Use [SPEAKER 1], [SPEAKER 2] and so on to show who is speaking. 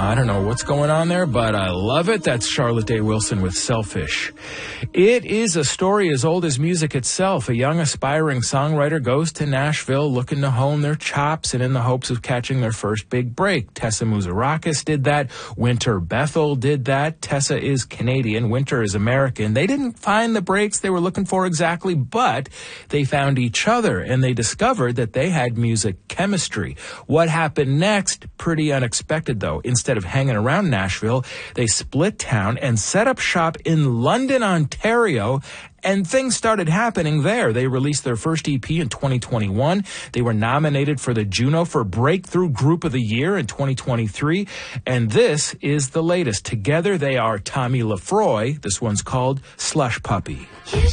[SPEAKER 1] I don't know what's going on there, but I love it. That's Charlotte Day Wilson with Selfish. It is a story as old as music itself. A young aspiring songwriter goes to Nashville looking to hone their chops and in the hopes of catching their first big break. Tessa Muzarakis did that. Winter Bethel did that. Tessa is Canadian. Winter is American. They didn't find the breaks they were looking for exactly, but they found each other and they discovered that they had music chemistry. What happened next? Pretty unexpected, though. Instead of hanging around Nashville, they split town and set up shop in London, Ontario, and things started happening there. They released their first EP in 2021. They were nominated for the Juno for Breakthrough Group of the Year in 2023. And this is the latest. Together they are Tommy Lefroy. This one's called Slush Puppy.